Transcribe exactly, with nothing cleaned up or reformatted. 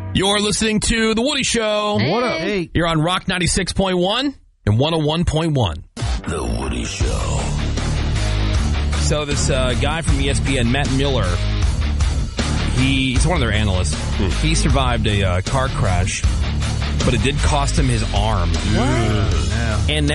You're listening to The Woody Show. Hey. What up? Hey. You're on Rock ninety-six point one and one oh one point one. The Woody Show. So this uh, guy from E S P N, Matt Miller, he, he's one of their analysts. He survived a uh, car crash, but it did cost him his arm. Yeah. And